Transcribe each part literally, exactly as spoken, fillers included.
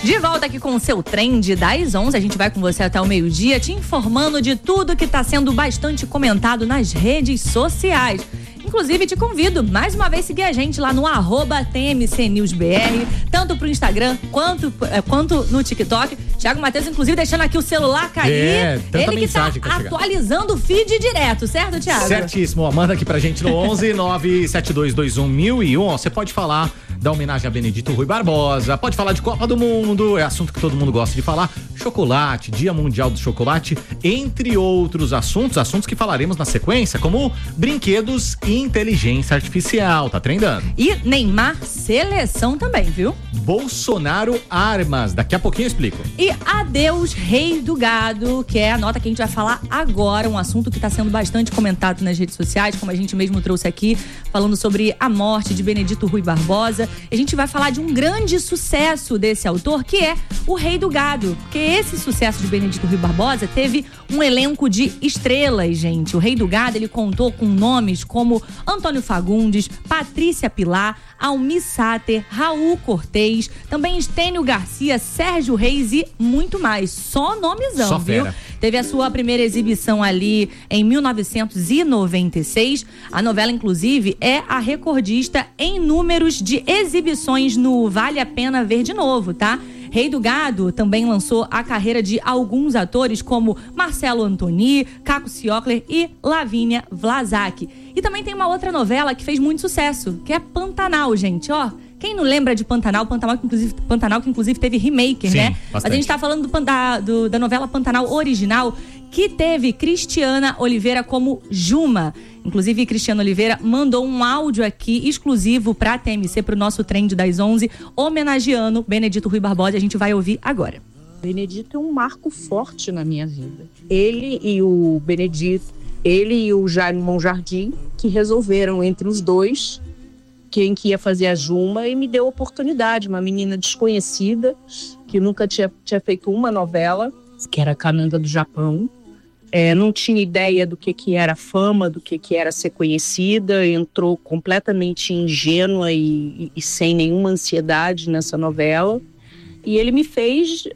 De volta aqui com o seu Trend das onze, a gente vai com você até o meio-dia, te informando de tudo que está sendo bastante comentado nas redes sociais. Inclusive, te convido mais uma vez a seguir a gente lá no arroba T M C News B R, tanto pro Instagram quanto, é, quanto no TikTok. Thiago Matheus, inclusive, deixando aqui o celular cair. É, tanta ele que tá que atualizando o feed direto, certo, Thiago? Certíssimo. Manda aqui pra gente no onze nove sete dois dois um mil e um. Você pode falar da homenagem a Benedito Rui Barbosa, pode falar de Copa do Mundo, é assunto que todo mundo gosta de falar, chocolate, Dia Mundial do Chocolate, entre outros assuntos, assuntos que falaremos na sequência, como brinquedos e inteligência artificial, tá trendando. E Neymar, seleção também, viu? Bolsonaro, armas, daqui a pouquinho eu explico. E adeus, rei do gado, que é a nota que a gente vai falar agora, um assunto que está sendo bastante comentado nas redes sociais, como a gente mesmo trouxe aqui, falando sobre a morte de Benedito Rui Barbosa. A gente vai falar de um grande sucesso desse autor, que é o Rei do Gado, porque esse sucesso de Benedito Rui Barbosa teve um elenco de estrelas, gente. O Rei do Gado, ele contou com nomes como Antônio Fagundes, Patrícia Pilar, Almir Sater, Raul Cortez, também Estênio Garcia, Sérgio Reis e muito mais. Só nomezão, Só viu? fera. Teve a sua primeira exibição ali em mil novecentos e noventa e seis. A novela, inclusive, é a recordista em números de exibições no Vale a Pena Ver de Novo, tá? Rei do Gado também lançou a carreira de alguns atores como Marcelo Antoni, Caco Ciocler e Lavínia Vlasak. E também tem uma outra novela que fez muito sucesso, que é Pantanal, gente, ó. Quem não lembra de Pantanal? Pantanal que inclusive, Pantanal, que inclusive teve remake, Sim, né? bastante. Mas a gente tá falando do, da, do, da novela Pantanal original, que teve Cristiana Oliveira como Juma. Inclusive, Cristiana Oliveira mandou um áudio aqui exclusivo pra T M C, pro nosso Trend das onze, homenageando Benedito Rui Barbosa. A gente vai ouvir agora. Benedito é um marco forte na minha vida. Ele e o Benedito, ele e o Jaime Monjardim, que resolveram entre os dois quem que ia fazer a Juma, e me deu a oportunidade. Uma menina desconhecida, que nunca tinha, tinha feito uma novela, que era Kananga do Japão. É, não tinha ideia do que, que era fama, do que, que era ser conhecida, entrou completamente ingênua e, e, e sem nenhuma ansiedade nessa novela. E ele me fez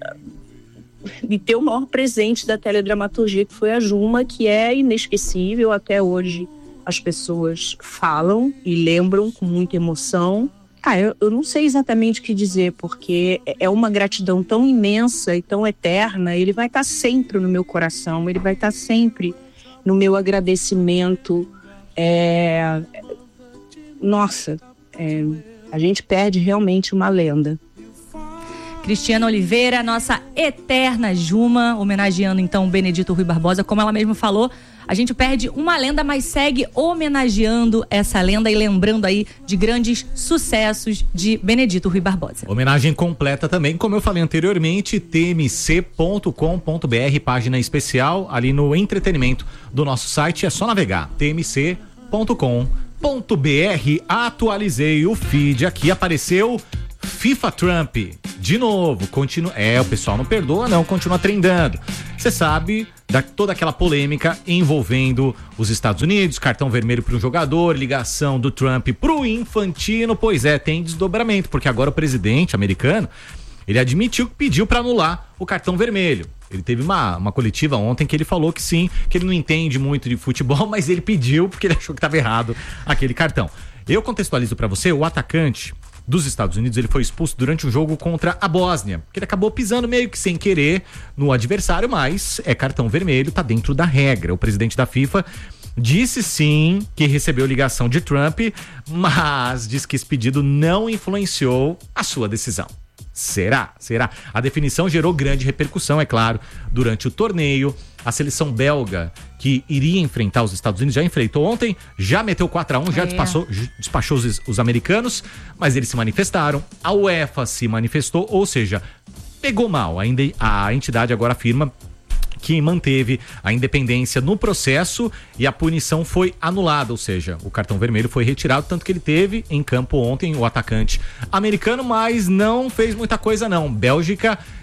me ter o maior presente da teledramaturgia, que foi a Juma, que é inesquecível até hoje. As pessoas falam e lembram com muita emoção. Ah, eu, eu não sei exatamente o que dizer, porque é uma gratidão tão imensa e tão eterna. Ele vai estar sempre no meu coração, ele vai estar sempre no meu agradecimento. É... Nossa, é... a gente perde realmente uma lenda. Cristiana Oliveira, nossa eterna Juma, homenageando então Benedito Rui Barbosa. Como ela mesma falou, a gente perde uma lenda, mas segue homenageando essa lenda e lembrando aí de grandes sucessos de Benedito Rui Barbosa. Homenagem completa também, como eu falei anteriormente, t m c ponto com ponto b r, página especial ali no entretenimento do nosso site. É só navegar, t m c ponto com ponto b r. Atualizei o feed aqui, apareceu FIFA Trump, de novo, continua, é, o pessoal não perdoa não, continua trendando. Você sabe da toda aquela polêmica envolvendo os Estados Unidos, cartão vermelho para um jogador, ligação do Trump pro Infantino. Pois é, tem desdobramento, porque agora o presidente americano, ele admitiu que pediu para anular o cartão vermelho. Ele teve uma, uma coletiva ontem que ele falou que sim, que ele não entende muito de futebol, mas ele pediu porque ele achou que estava errado aquele cartão. Eu contextualizo para você, o atacante dos Estados Unidos, ele foi expulso durante um jogo contra a Bósnia, que ele acabou pisando meio que sem querer no adversário, mas é cartão vermelho, tá dentro da regra. O presidente da FIFA disse sim que recebeu ligação de Trump, mas diz que esse pedido não influenciou a sua decisão. Será? Será? A definição gerou grande repercussão, é claro, durante o torneio. A seleção belga, que iria enfrentar os Estados Unidos, já enfrentou ontem, já meteu quatro a um, já é. despachou, despachou os, os americanos, mas eles se manifestaram, a UEFA se manifestou, ou seja, pegou mal. Ainda a entidade agora afirma que manteve a independência no processo e a punição foi anulada, ou seja, o cartão vermelho foi retirado, tanto que ele teve em campo ontem o atacante americano, mas não fez muita coisa não. Bélgica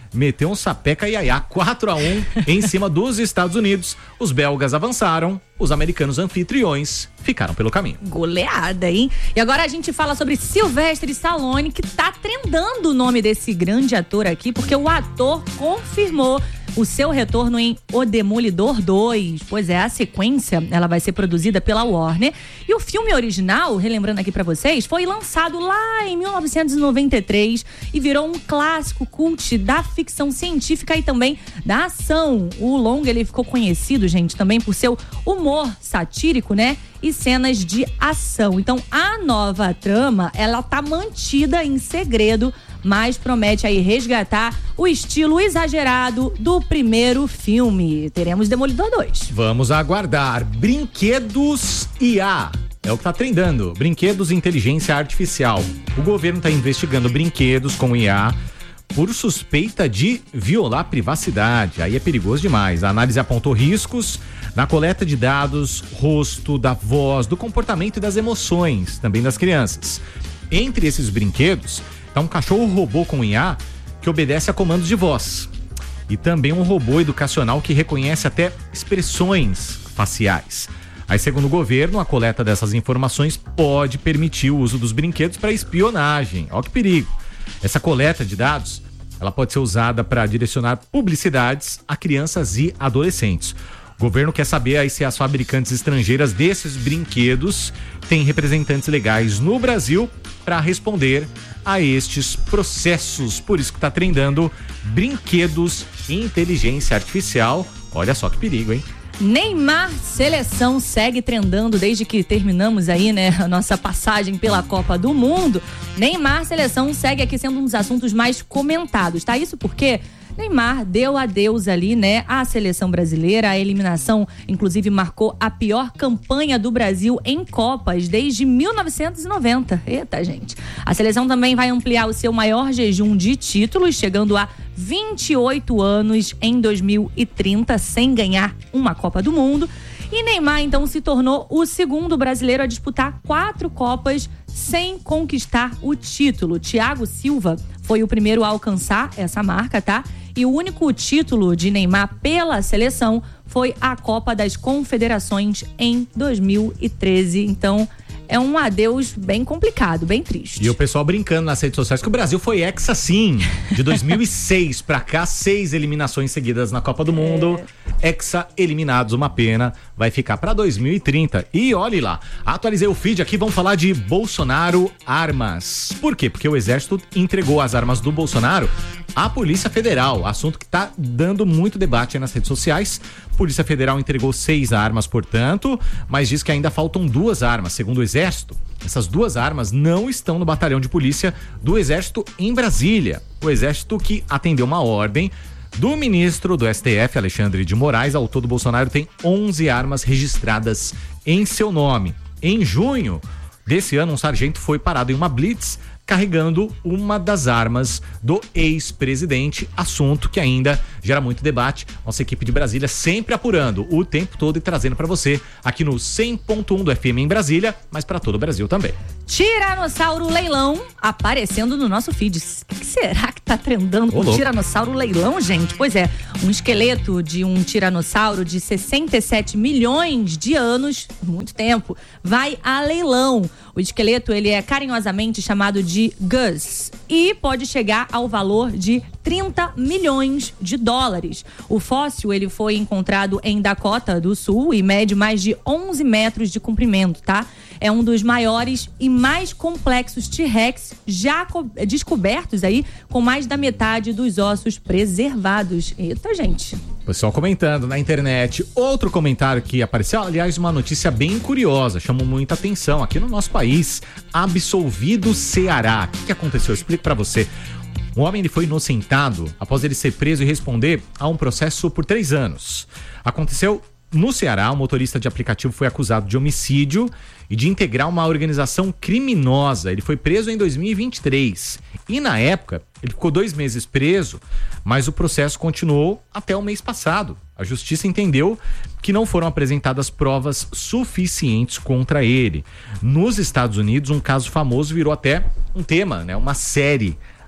meteu um sapeca iaiá, quatro a um em cima dos Estados Unidos. Os belgas avançaram, os americanos anfitriões ficaram pelo caminho. Goleada, hein? E agora a gente fala sobre Sylvester Stallone, que tá trendando o nome desse grande ator aqui, porque o ator confirmou o seu retorno em O Demolidor dois. Pois é, a sequência, ela vai ser produzida pela Warner. E o filme original, relembrando aqui pra vocês, foi lançado lá em mil novecentos e noventa e três e virou um clássico cult da ficção científica e também da ação. O longa, ele ficou conhecido, gente, também por seu humor satírico, né? E cenas de ação. Então, a nova trama, ela tá mantida em segredo, mas promete aí resgatar o estilo exagerado do primeiro filme. Teremos Demolidor dois. Vamos aguardar. Brinquedos I A. É o que tá trendando. Brinquedos inteligência artificial. O governo tá investigando brinquedos com I A por suspeita de violar privacidade. Aí é perigoso demais. A análise apontou riscos na coleta de dados, rosto, da voz, do comportamento e das emoções, também das crianças. Entre esses brinquedos, tá um cachorro robô com I A que obedece a comandos de voz. E também um robô educacional que reconhece até expressões faciais. Aí, segundo o governo, a coleta dessas informações pode permitir o uso dos brinquedos para espionagem. Olha que perigo. Essa coleta de dados, ela pode ser usada para direcionar publicidades a crianças e adolescentes. O governo quer saber aí se as fabricantes estrangeiras desses brinquedos têm representantes legais no Brasil para responder a estes processos. Por isso que está trendando brinquedos e inteligência artificial. Olha só que perigo, hein? Neymar seleção segue trendando desde que terminamos aí, né, a nossa passagem pela Copa do Mundo. Neymar seleção segue aqui sendo um dos assuntos mais comentados, tá? Isso porque Neymar deu adeus ali, né, à seleção brasileira. A eliminação, inclusive, marcou a pior campanha do Brasil em Copas desde mil novecentos e noventa. Eita, gente. A seleção também vai ampliar o seu maior jejum de títulos, chegando a vinte e oito anos em dois mil e trinta, sem ganhar uma Copa do Mundo. E Neymar, então, se tornou o segundo brasileiro a disputar quatro Copas sem conquistar o título. Thiago Silva foi o primeiro a alcançar essa marca, tá? E o único título de Neymar pela seleção foi a Copa das Confederações em dois mil e treze. Então, é um adeus bem complicado, bem triste. E o pessoal brincando nas redes sociais que o Brasil foi hexa sim. De dois mil e seis pra cá, seis eliminações seguidas na Copa do Mundo. É. Hexa eliminados, uma pena. Vai ficar pra dois mil e trinta. E olhe lá, atualizei o feed aqui, vamos falar de Bolsonaro Armas. Por quê? Porque o Exército entregou as armas do Bolsonaro à Polícia Federal. Assunto que tá dando muito debate aí nas redes sociais. Polícia Federal entregou seis armas, portanto, mas diz que ainda faltam duas armas. Segundo o Exército, essas duas armas não estão no batalhão de polícia do Exército em Brasília. O Exército que atendeu uma ordem do ministro do S T F, Alexandre de Moraes. Ao todo, Bolsonaro tem onze armas registradas em seu nome. Em junho desse ano, um sargento foi parado em uma blitz carregando uma das armas do ex-presidente, assunto que ainda gera muito debate. Nossa equipe de Brasília sempre apurando o tempo todo e trazendo para você aqui no cem ponto um do F M em Brasília, mas para todo o Brasil também. Tiranossauro Leilão aparecendo no nosso feed. O que será que tá trendando com o Tiranossauro Leilão, gente? Pois é, um esqueleto de um tiranossauro de sessenta e sete milhões de anos, muito tempo, vai a leilão. O esqueleto, ele é carinhosamente chamado de Gus e pode chegar ao valor de trinta milhões de dólares. O fóssil, ele foi encontrado em Dakota do Sul e mede mais de onze metros de comprimento, tá? É um dos maiores e mais complexos T-Rex já co- descobertos aí, com mais da metade dos ossos preservados. Eita, gente. Pessoal comentando na internet. Outro comentário que apareceu, aliás, uma notícia bem curiosa, chamou muita atenção aqui no nosso país. Absolvido Ceará. O que, que aconteceu? Eu explico pra você. Um homem ele foi inocentado após ele ser preso e responder a um processo por três anos. Aconteceu no Ceará. O motorista de aplicativo foi acusado de homicídio e de integrar uma organização criminosa. Ele foi preso em dois mil e vinte e três. E na época, ele ficou dois meses preso, mas o processo continuou até o mês passado. A justiça entendeu que não foram apresentadas provas suficientes contra ele. Nos Estados Unidos, um caso famoso virou até um tema, né? Uma série.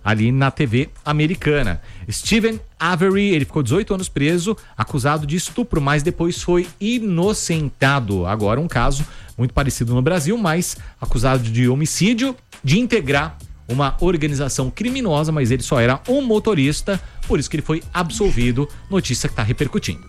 ali na T V americana. Stephen Avery, ele ficou dezoito anos preso, acusado de estupro, mas depois foi inocentado. Agora um caso muito parecido no Brasil, mas acusado de homicídio, de integrar uma organização criminosa, mas ele só era um motorista, por isso que ele foi absolvido. Notícia que está repercutindo.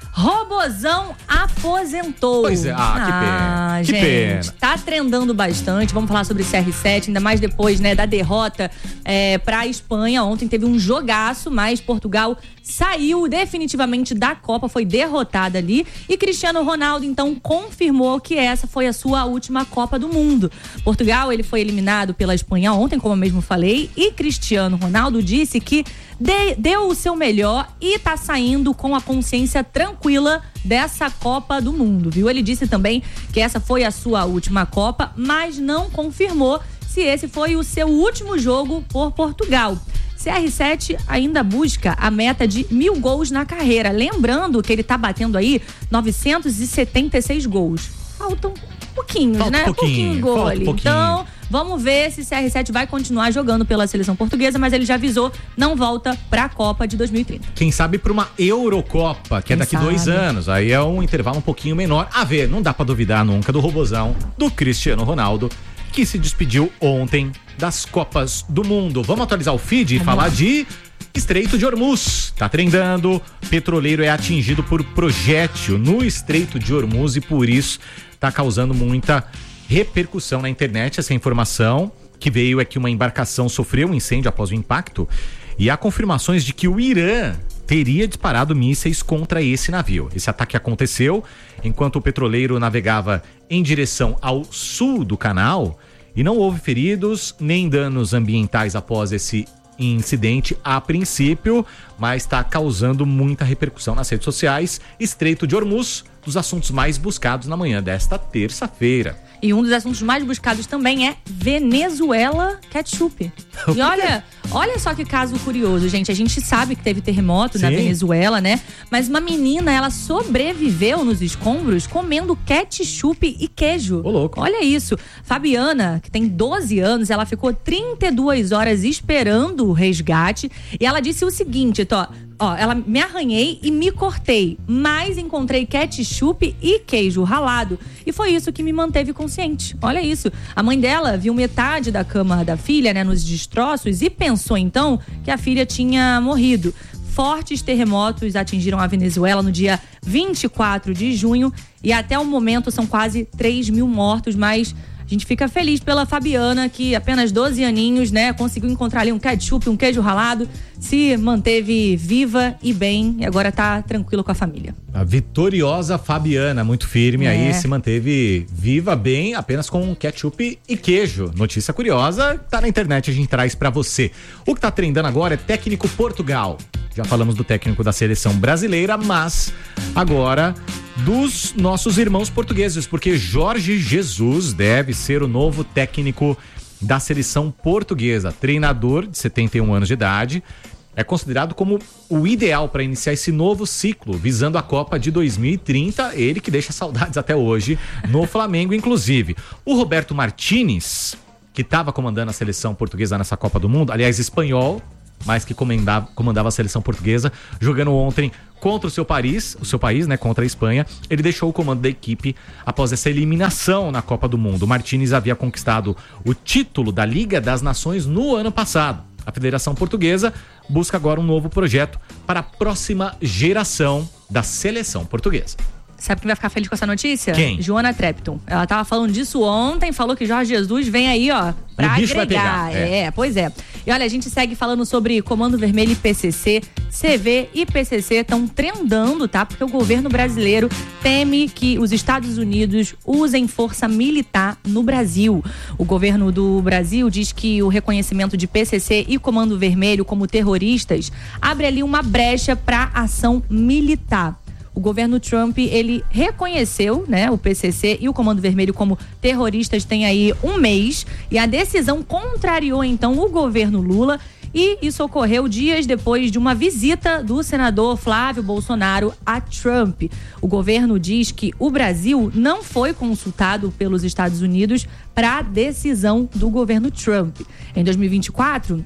Robozão aposentou. Pois é, ah, que pena. Ah, que gente, pena. Tá trendando bastante. Vamos falar sobre C R sete, ainda mais depois, né, da derrota é, pra Espanha. Ontem teve um jogaço, mas Portugal saiu definitivamente da Copa, foi derrotada ali. E Cristiano Ronaldo, então, confirmou que essa foi a sua última Copa do Mundo. Portugal, ele foi eliminado pela Espanha ontem, como eu mesmo falei. E Cristiano Ronaldo disse que de, deu o seu melhor e tá saindo com a consciência tranquila dessa Copa do Mundo, viu? Ele disse também que essa foi a sua última Copa, mas não confirmou se esse foi o seu último jogo por Portugal. C R sete ainda busca a meta de mil gols na carreira. Lembrando que ele tá batendo aí novecentos e setenta e seis gols. Faltam pouquinhos, falta né? Um pouquinho, pouquinho gol falta ali. Um pouquinho. Então, vamos ver se C R sete vai continuar jogando pela seleção portuguesa, mas ele já avisou, não volta pra Copa de dois mil e trinta. Quem sabe pra uma Eurocopa, que Quem é daqui sabe? dois anos. Aí é um intervalo um pouquinho menor. A ver, não dá pra duvidar nunca do robozão do Cristiano Ronaldo, que se despediu ontem das Copas do Mundo. Vamos atualizar o feed e Vamos falar lá. de Estreito de Hormuz. Tá trendando. Petroleiro é atingido por projétil no Estreito de Hormuz e por isso tá causando muita repercussão na internet. Essa informação que veio é que uma embarcação sofreu um incêndio após o impacto e há confirmações de que o Irã teria disparado mísseis contra esse navio. Esse ataque aconteceu enquanto o petroleiro navegava em direção ao sul do canal e não houve feridos nem danos ambientais após esse incidente a princípio, mas está causando muita repercussão nas redes sociais. Estreito de Hormuz, dos assuntos mais buscados na manhã desta terça-feira. E um dos assuntos mais buscados também é Venezuela ketchup. E olha, olha só que caso curioso, gente. A gente sabe que teve terremoto Sim. na Venezuela, né? Mas uma menina, ela sobreviveu nos escombros comendo ketchup e queijo. Ô, louco. Olha isso. Fabiana, que tem doze anos, ela ficou trinta e duas horas esperando o resgate. E ela disse o seguinte, ó. Ó, ela me arranhei e me cortei, mas encontrei ketchup e queijo ralado. E foi isso que me manteve consciente. Olha isso. A mãe dela viu metade da cama da filha, né, nos destroços e pensou então que a filha tinha morrido. Fortes terremotos atingiram a Venezuela no dia vinte e quatro de junho e até o momento são quase três mil mortos, mas a gente fica feliz pela Fabiana, que apenas doze aninhos, né, conseguiu encontrar ali um ketchup, um queijo ralado, se manteve viva e bem e agora tá tranquilo com a família. A vitoriosa Fabiana, muito firme É. aí, se manteve viva bem apenas com ketchup e queijo. Notícia curiosa, tá na internet, a gente traz pra você. O que tá trendando agora é técnico Portugal. Já falamos do técnico da seleção brasileira, mas agora dos nossos irmãos portugueses, porque Jorge Jesus deve ser o novo técnico da seleção portuguesa. Treinador de setenta e um anos de idade, é considerado como o ideal para iniciar esse novo ciclo, visando a Copa de dois mil e trinta, ele que deixa saudades até hoje no Flamengo, inclusive. O Roberto Martínez, que estava comandando a seleção portuguesa nessa Copa do Mundo, aliás, espanhol, mas que comandava, comandava a seleção portuguesa, jogando ontem contra o seu país, o seu país, né, contra a Espanha. Ele deixou o comando da equipe após essa eliminação na Copa do Mundo. O Martínez havia conquistado o título da Liga das Nações no ano passado. A Federação Portuguesa busca agora um novo projeto para a próxima geração da seleção portuguesa. Sabe quem vai ficar feliz com essa notícia? Quem? Joana Trepton. Ela tava falando disso ontem, falou que Jorge Jesus vem aí, ó, pra O bicho vai agregar. pegar, é. é, pois é. E olha, a gente segue falando sobre Comando Vermelho e P C C. C V e P C C estão trendando, tá? Porque o governo brasileiro teme que os Estados Unidos usem força militar no Brasil. O governo do Brasil diz que o reconhecimento de P C C e Comando Vermelho como terroristas abre ali uma brecha para ação militar. O governo Trump, ele reconheceu, né, o P C C e o Comando Vermelho como terroristas tem aí um mês e a decisão contrariou então o governo Lula e isso ocorreu dias depois de uma visita do senador Flávio Bolsonaro a Trump. O governo diz que o Brasil não foi consultado pelos Estados Unidos para a decisão do governo Trump. Em dois mil e vinte e quatro,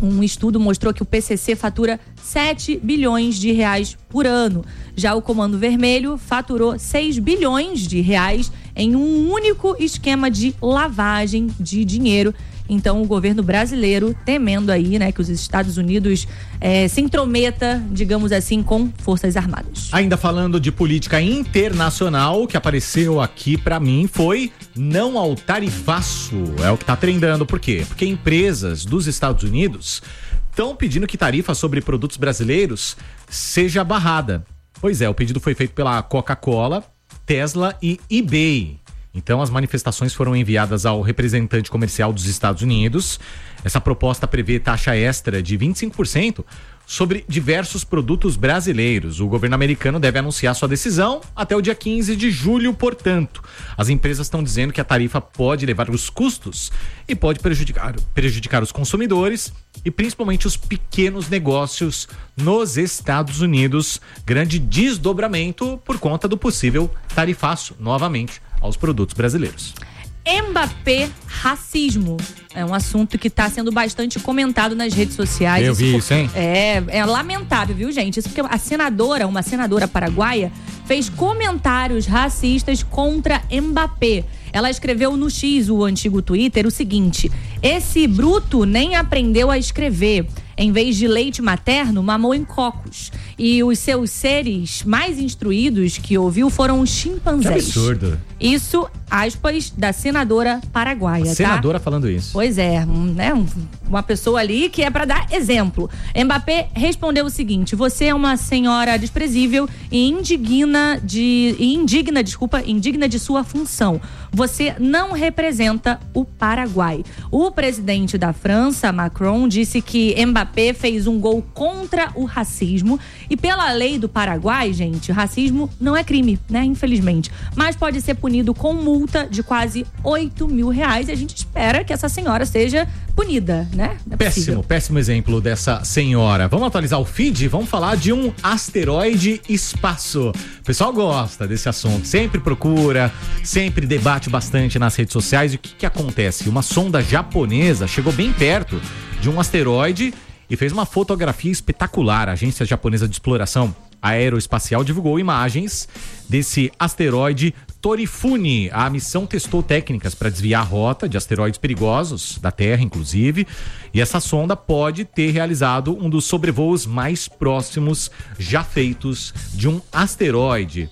Um estudo mostrou que o P C C fatura sete bilhões de reais por ano. Já o Comando Vermelho faturou seis bilhões de reais em um único esquema de lavagem de dinheiro. Então, o governo brasileiro temendo aí, né, que os Estados Unidos eh, se intrometa, digamos assim, com forças armadas. Ainda falando de política internacional, o que apareceu aqui pra mim foi não ao tarifaço. É o que tá trendando. Por quê? Porque empresas dos Estados Unidos estão pedindo que tarifa sobre produtos brasileiros seja barrada. Pois é, o pedido foi feito pela Coca-Cola, Tesla e eBay. Então, as manifestações foram enviadas ao representante comercial dos Estados Unidos. Essa proposta prevê taxa extra de vinte e cinco por cento sobre diversos produtos brasileiros. O governo americano deve anunciar sua decisão até o dia quinze de julho, portanto. As empresas estão dizendo que a tarifa pode levar os custos e pode prejudicar, prejudicar os consumidores e principalmente os pequenos negócios nos Estados Unidos. Grande desdobramento por conta do possível tarifaço, novamente, aos produtos brasileiros. Mbappé, racismo. É um assunto que está sendo bastante comentado nas redes sociais. Eu vi isso, hein? É, é lamentável, viu, gente? Isso porque a senadora, uma senadora paraguaia, fez comentários racistas contra Mbappé. Ela escreveu no X, o antigo Twitter, o seguinte: esse bruto nem aprendeu a escrever. Em vez de leite materno, mamou em cocos. E os seus seres mais instruídos que ouviu foram os chimpanzés. Que absurdo. Isso, aspas, da senadora paraguaia, a senadora tá? falando isso. Pois é, um, né, um, uma pessoa ali que é para dar exemplo. Mbappé respondeu o seguinte: você é uma senhora desprezível e indigna de, e indigna, desculpa, indigna de sua função. Você não representa o Paraguai. O presidente da França, Macron, disse que Mbappé fez um gol contra o racismo e pela lei do Paraguai, gente, racismo não é crime, né? Infelizmente. Mas pode ser punido com multa de quase oito mil reais e a gente espera que essa senhora seja punida, né? É péssimo, péssimo exemplo dessa senhora. Vamos atualizar o feed? Vamos falar de um asteroide espaço. O pessoal gosta desse assunto, sempre procura, sempre debate bastante nas redes sociais. E o que que acontece? Uma sonda japonesa chegou bem perto de um asteroide e fez uma fotografia espetacular. A agência japonesa de exploração aeroespacial divulgou imagens desse asteroide Torifune. A missão testou técnicas para desviar a rota de asteroides perigosos, da Terra inclusive, e essa sonda pode ter realizado um dos sobrevoos mais próximos já feitos de um asteroide.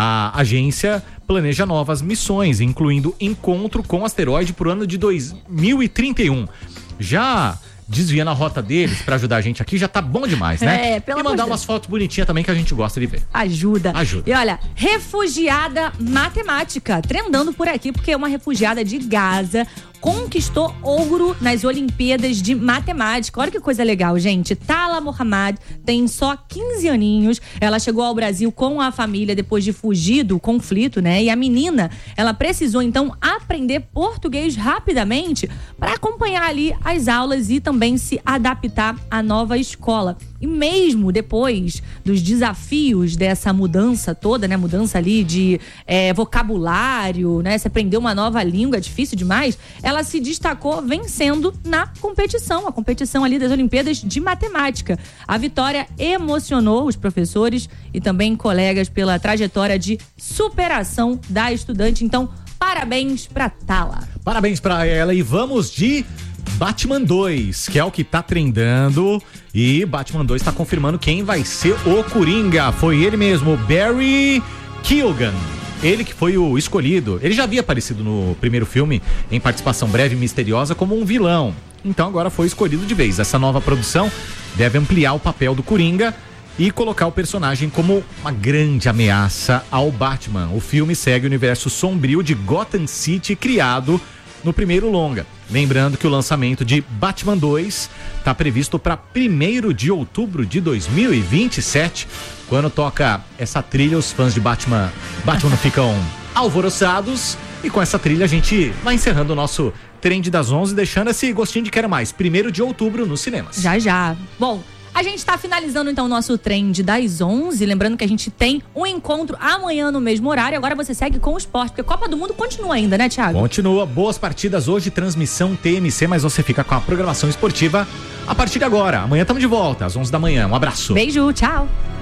A agência planeja novas missões, incluindo encontro com o asteroide para o ano de dois mil e trinta e um. Já desviando a rota deles pra ajudar a gente aqui, já tá bom demais, né? É, pelo E mandar amor umas fotos bonitinhas também que a gente gosta de ver. Ajuda. Ajuda. E olha, refugiada matemática, trendando por aqui, porque é uma refugiada de Gaza conquistou ouro nas Olimpíadas de Matemática. Olha que coisa legal, gente. Tala Mohamed tem só quinze aninhos. Ela chegou ao Brasil com a família depois de fugir do conflito, né? E a menina, ela precisou então aprender português rapidamente para acompanhar ali as aulas e também se adaptar à nova escola. E mesmo depois dos desafios dessa mudança toda, né? Mudança ali de é, vocabulário, né? Se aprender uma nova língua é difícil demais. Ela se destacou vencendo na competição, a competição ali das Olimpíadas de Matemática. A vitória emocionou os professores e também colegas pela trajetória de superação da estudante. Então, parabéns pra Tala. Parabéns pra ela e vamos de Batman dois, que é o que tá trendando, e Batman dois tá confirmando quem vai ser o Coringa. Foi ele mesmo, Barry Keoghan. Ele que foi o escolhido. Ele já havia aparecido no primeiro filme em participação breve e misteriosa como um vilão. Então agora foi escolhido de vez. Essa nova produção deve ampliar o papel do Coringa e colocar o personagem como uma grande ameaça ao Batman. O filme segue o universo sombrio de Gotham City criado no primeiro longa. Lembrando que o lançamento de Batman dois está previsto para primeiro de outubro de dois mil e vinte e sete. Quando toca essa trilha, os fãs de Batman, Batman ficam alvoroçados. E com essa trilha a gente vai encerrando o nosso Trend das onze, deixando esse gostinho de quero mais. primeiro de outubro nos cinemas. Já, já. Bom, A gente tá finalizando então o nosso trend das onze, lembrando que a gente tem um encontro amanhã no mesmo horário. Agora você segue com o esporte, porque a Copa do Mundo continua ainda, né, Thiago? Continua, boas partidas hoje, transmissão T M C, mas você fica com a programação esportiva a partir de agora. Amanhã estamos de volta, às onze da manhã. Um abraço. Beijo, tchau.